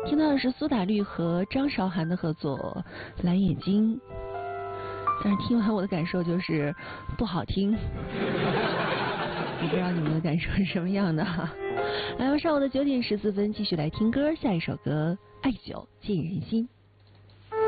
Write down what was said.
听到的是苏打绿和张韶涵的合作《蓝眼睛》，但是听完我的感受就是不好听。我不知道你们的感受是什么样的哈。来吧，上午的9点14分，继续来听歌，下一首歌《爱久见人心》。